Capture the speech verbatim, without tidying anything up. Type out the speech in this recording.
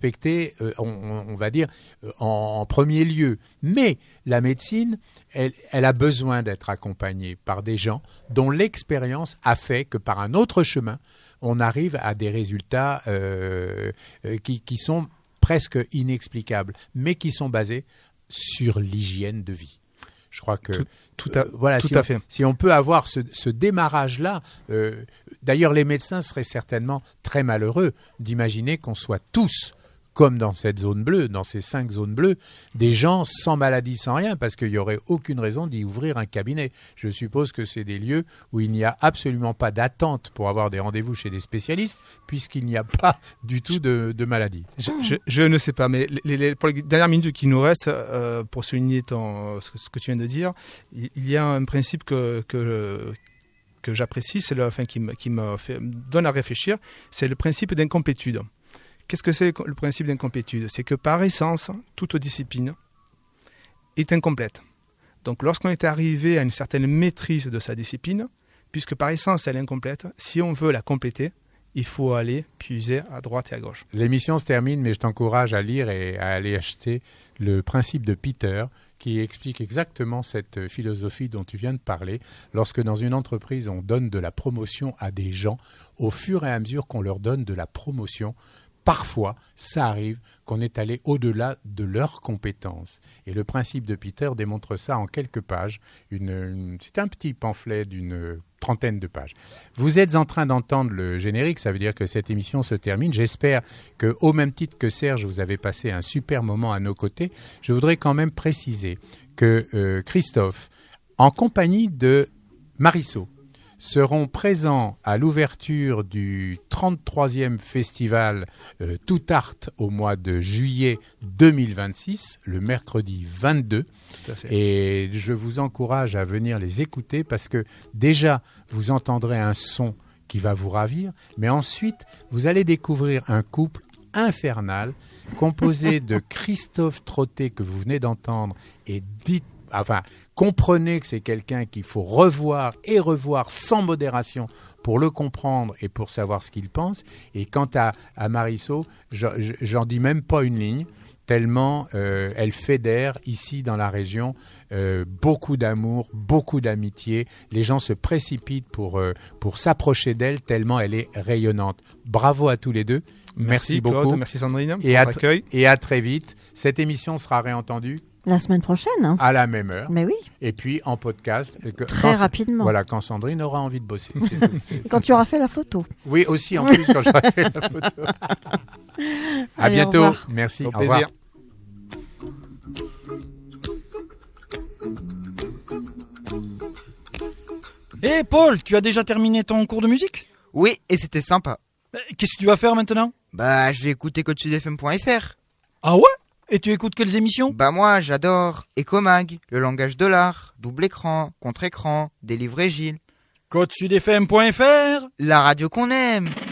respecté, euh, on, on va dire, en, en premier lieu. Mais la médecine, elle, elle a besoin d'être accompagnée par des gens dont l'expérience a fait que par un autre chemin, on arrive à des résultats euh, euh, qui, qui sont presque inexplicables, mais qui sont basés sur l'hygiène de vie. Je crois que tout, tout à, euh, voilà, tout si, à on, fait. si on peut avoir ce, ce démarrage-là, euh, d'ailleurs les médecins seraient certainement très malheureux d'imaginer qu'on soit tous, comme dans cette zone bleue, dans ces cinq zones bleues, des gens sans maladie, sans rien, parce qu'il n'y aurait aucune raison d'y ouvrir un cabinet. Je suppose que c'est des lieux où il n'y a absolument pas d'attente pour avoir des rendez-vous chez des spécialistes, puisqu'il n'y a pas du tout de, de maladie. Je, je, je ne sais pas, mais les, les, pour les dernières minutes qui nous restent, euh, pour souligner ton, ce, ce que tu viens de dire, il, il y a un principe que... que que j'apprécie, c'est le, enfin, qui, me, qui me, fait, me donne à réfléchir, c'est le principe d'incomplétude. Qu'est-ce que c'est le principe d'incomplétude ? C'est que par essence, toute discipline est incomplète. Donc lorsqu'on est arrivé à une certaine maîtrise de sa discipline, puisque par essence elle est incomplète, si on veut la compléter, il faut aller puiser à droite et à gauche. L'émission se termine, mais je t'encourage à lire et à aller acheter le principe de Peter, qui explique exactement cette philosophie dont tu viens de parler. Lorsque dans une entreprise, on donne de la promotion à des gens, au fur et à mesure qu'on leur donne de la promotion, parfois, ça arrive qu'on est allé au-delà de leurs compétences. Et le principe de Peter démontre ça en quelques pages. Une, une, c'est un petit pamphlet d'une trentaine de pages. Vous êtes en train d'entendre le générique, ça veut dire que cette émission se termine. J'espère qu'au même titre que Serge, vous avez passé un super moment à nos côtés. Je voudrais quand même préciser que euh, Christophe, en compagnie de Marisot, seront présents à l'ouverture du trente-troisième festival euh, Tout Art au mois de juillet deux mille vingt-six, le mercredi vingt-deux. Tout à fait. Et je vous encourage à venir les écouter parce que déjà, vous entendrez un son qui va vous ravir, mais ensuite, vous allez découvrir un couple infernal composé de Christophe Trotté que vous venez d'entendre et dites Enfin, comprenez que c'est quelqu'un qu'il faut revoir et revoir sans modération pour le comprendre et pour savoir ce qu'il pense. Et quant à, à Marisot, j'en dis même pas une ligne, tellement euh, elle fédère ici dans la région euh, beaucoup d'amour, beaucoup d'amitié. Les gens se précipitent pour, euh, pour s'approcher d'elle tellement elle est rayonnante. Bravo à tous les deux. Merci, merci beaucoup. Claude, merci Sandrine et pour à l'accueil. Et à très vite. Cette émission sera réentendue la semaine prochaine. Hein. À la même heure. Mais oui. Et puis en podcast. Que, Très quand, rapidement. Voilà, quand Sandrine aura envie de bosser. C'est, c'est, quand c'est, tu auras fait la photo. Oui, aussi en plus quand j'aurai fait la photo. À Allez, bientôt. Merci. Au, au plaisir. Hé hey Paul, tu as déjà terminé ton cours de musique ? Oui, et c'était sympa. Qu'est-ce que tu vas faire maintenant ? Bah, je vais écouter coach sud f m point f r. Ah ouais ? Et tu écoutes quelles émissions ? Bah moi, j'adore Ecomag, le langage de l'art, double écran, contre-écran, Délivrer Gilles. coach sud f m point f r, la radio qu'on aime.